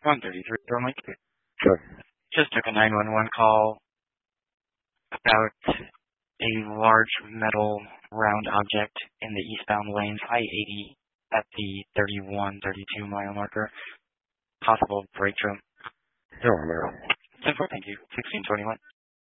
133 Bromley. Sure. Just took a 911 call about a large metal round object in the eastbound lanes, I-80 at the 31-32 mile marker. Possible breakthrough. No, no. 10-4, thank you. 1621.